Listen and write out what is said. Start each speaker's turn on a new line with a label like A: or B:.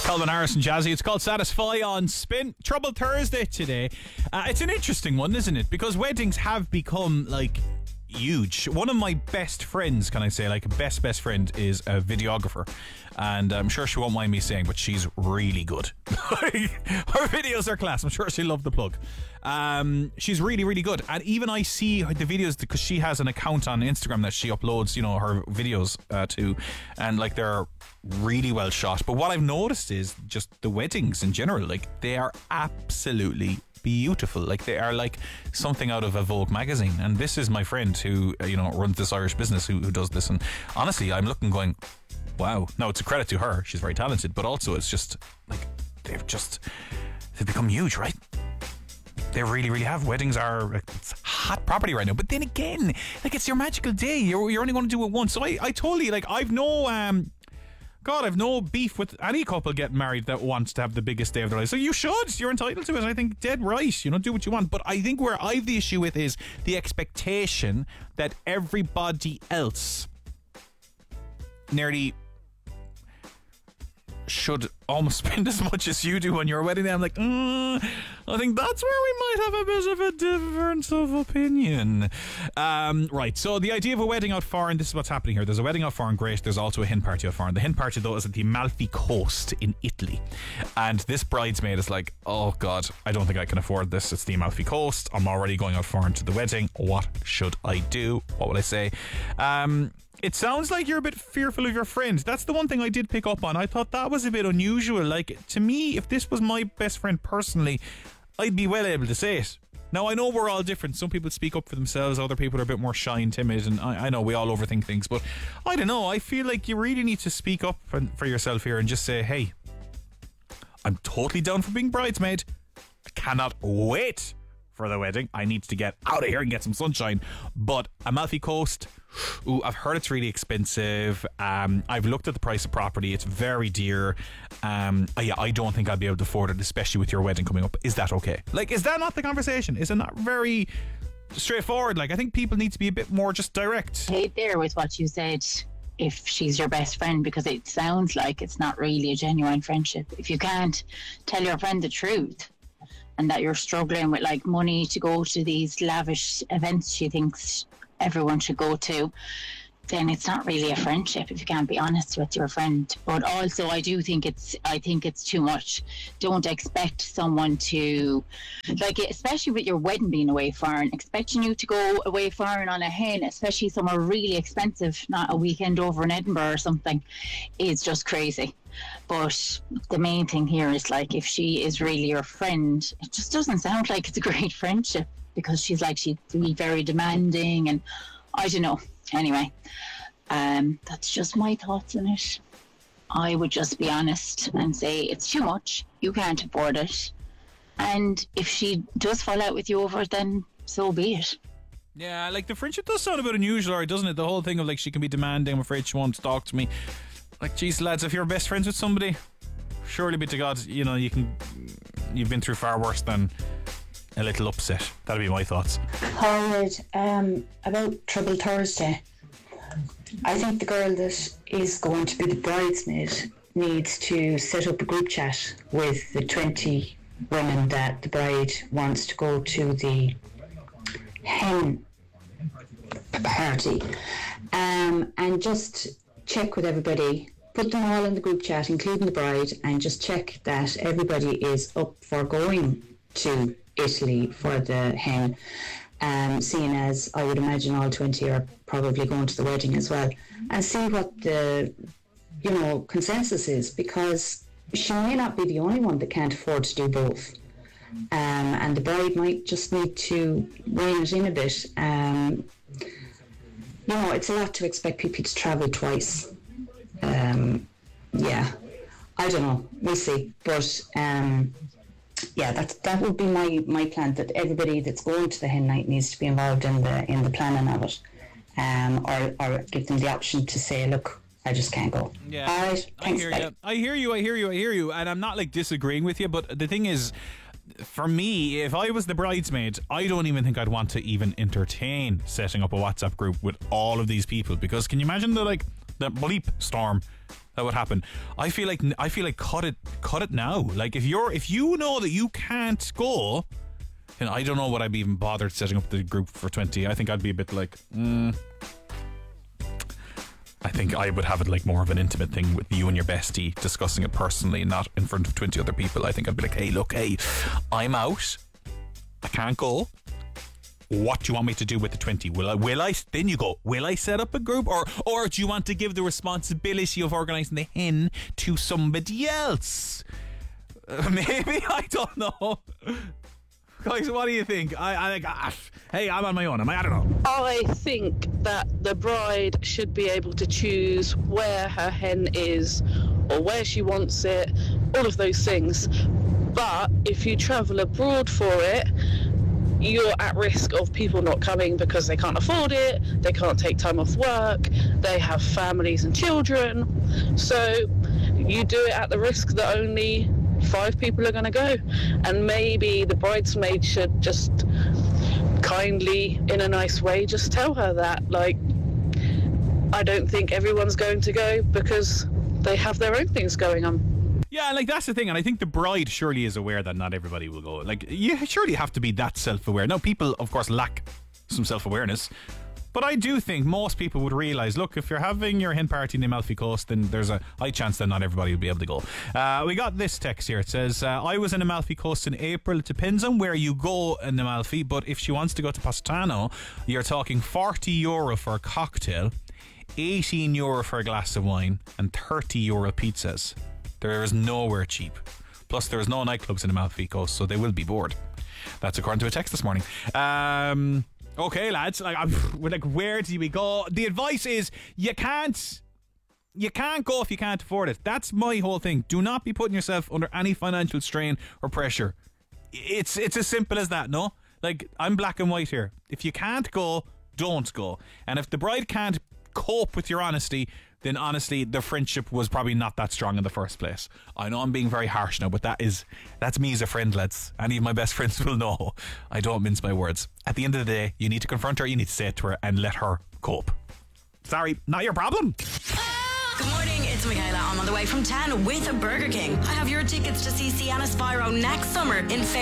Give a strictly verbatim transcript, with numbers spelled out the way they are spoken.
A: Calvin Harris and Jazzy. It's called Satisfy on Spin. Trouble Thursday today. Uh, it's an interesting one, isn't it? Because weddings have become like huge. One of my best friends, can I say, like best best friend, is a videographer, and I'm sure she won't mind me saying, but she's really good. Her videos are class. I'm sure she'll love the plug. Um, she's really really good, and even I see the videos because she has an account on Instagram that she uploads, you know, her videos uh, to, and like they're really well shot. But what I've noticed is just the weddings in general, like they are absolutely beautiful. Like they are like something out of a Vogue magazine. And this is my friend who, you know, runs this Irish business who, who does this. And honestly, I'm looking going, wow. Now it's a credit to her. She's very talented, but also it's just like they've just they've become huge, right? They really, really have. Weddings are it's hot property right now. But then again, like it's your magical day. You're, you're only going to do it once. So I, I totally like I've no um God, I've no beef with any couple getting married that wants to have the biggest day of their life. So you should. You're entitled to it. I think dead right. You know, do what you want. But I think where I've the issue with is the expectation that everybody else nearly should almost spend as much as you do on your wedding day. I'm like, mm, I think that's where we might have a bit of a difference of opinion. Um, right, so the idea of a wedding out foreign, this is what's happening here. There's a wedding out foreign, great. There's also a hen party out foreign. The hen party, though, is at the Amalfi Coast in Italy. And this bridesmaid is like, oh God, I don't think I can afford this. It's the Amalfi Coast. I'm already going out foreign to the wedding. What should I do? What would I say? Um... It sounds like you're a bit fearful of your friend. That's the one thing I did pick up on. I thought that was a bit unusual. Like, to me, if this was my best friend personally, I'd be well able to say it. Now, I know we're all different. Some people speak up for themselves. Other people are a bit more shy and timid. And I, I know we all overthink things. But I don't know. I feel like you really need to speak up for, for yourself here and just say, hey, I'm totally down for being bridesmaid. I cannot wait for the wedding. I need to get out of here and get some sunshine. But Amalfi Coast, ooh, I've heard it's really expensive. Um, I've looked at the price of property. It's very dear. Um, uh, yeah, I don't think I'll be able to afford it, especially with your wedding coming up. Is that okay? Like, is that not the conversation? Is it not very straightforward? Like, I think people need to be a bit more just direct.
B: Hey, there with what you said. If she's your best friend, because it sounds like it's not really a genuine friendship. If you can't tell your friend the truth, and that you're struggling with like money to go to these lavish events she thinks everyone should go to, then it's not really a friendship if you can't be honest with your friend. But also I do think it's I think it's too much. Don't expect someone to, like, especially with your wedding being away foreign, expecting you to go away foreign on a hen, especially somewhere really expensive, not a weekend over in Edinburgh or something, is just crazy. But the main thing here is, like, if she is really your friend, it just doesn't sound like it's a great friendship, because she's like, she'd be very demanding, and I don't know. Anyway, um, that's just my thoughts on it. I would just be honest and say it's too much. You can't afford it. And if she does fall out with you over it, then so be it.
A: Yeah, like, the friendship does sound a bit unusual, doesn't it? The whole thing of, like, she can be demanding, I'm afraid she won't talk to me. Like, geez, lads, if you're best friends with somebody, surely be to God, you know, you can, you've been through far worse than a little upset. That'd be my thoughts.
C: Howard, um, about Trouble Thursday, I think the girl that is going to be the bridesmaid needs to set up a group chat with the twenty women that the bride wants to go to the hen party, um, and just check with everybody, put them all in the group chat, including the bride, and just check that everybody is up for going to Italy for the hen, um, seeing as I would imagine all twenty are probably going to the wedding as well, and see what the, you know, consensus is, because she may not be the only one that can't afford to do both, um, and the bride might just need to rein it in a bit. Um, you know, it's a lot to expect people to travel twice. Um, yeah, I don't know, we'll see, but um, yeah, that that would be my, my plan, that everybody that's going to the hen night needs to be involved in the in the planning of it, um, or or give them the option to say, look, I just can't go.
A: Yeah,
C: all right,
A: I
C: thanks,
A: hear
C: bye.
A: you. I hear you. I hear you. I hear you. And I'm not like disagreeing with you, but the thing is, for me, if I was the bridesmaid, I don't even think I'd want to even entertain setting up a WhatsApp group with all of these people, because can you imagine the like the bleep storm that would happen. I feel like I feel like cut it, cut it now. Like if you're if you know that you can't go, then I don't know what I'd be even bothered setting up the group for twenty. I think I'd be a bit like, mm, I think I would have it like more of an intimate thing with you and your bestie discussing it personally, not in front of twenty other people. I think I'd be like, hey, look, hey, I'm out. I can't go. What do you want me to do with the twenty? Will I, will I, then you go, will I set up a group? Or, or do you want to give the responsibility of organising the hen to somebody else? Uh, maybe, I don't know. Guys, what do you think? I, I, I, hey, I'm on my own. Am I? I don't know.
D: I think that the bride should be able to choose where her hen is or where she wants it, all of those things. But if you travel abroad for it, you're at risk of people not coming because they can't afford it, they can't take time off work, they have families and children. So you do it at the risk that only five people are going to go, and maybe the bridesmaid should just kindly, in a nice way, just tell her that, like, I don't think everyone's going to go because they have their own things going on.
A: Yeah, like that's the thing, and I think the bride surely is aware that not everybody will go. Like, you surely have to be that self-aware. Now, people, of course, lack some self-awareness, but I do think most people would realise, look, if you're having your hen party in the Amalfi Coast, then there's a high chance that not everybody will be able to go. Uh, we got this text here. It says, uh, I was in Amalfi Coast in April. It depends on where you go in Amalfi, but if she wants to go to Positano, you're talking forty euro for a cocktail, eighteen euro for a glass of wine, and thirty euro pizzas. There is nowhere cheap. Plus, there is no nightclubs in Amalfi Coast, so they will be bored. That's according to a text this morning. Um... Okay, lads, like, I'm, like, where do we go? The advice is you can't, you can't go if you can't afford it. That's my whole thing. Do not be putting yourself under any financial strain or pressure. It's it's as simple as that. No, like, I'm black and white here. If you can't go, don't go. And if the bride can't cope with your honesty, then honestly, the friendship was probably not that strong in the first place. I know I'm being very harsh now, but that is, that's me as a friend, lads. Any of my best friends will know I don't mince my words. At the end of the day, you need to confront her, you need to say it to her and let her cope. Sorry, not your problem.
E: Good morning, it's Michaela. I'm on the way from ten with Burger King. I have your tickets to see Sienna Spyro next summer in Fair.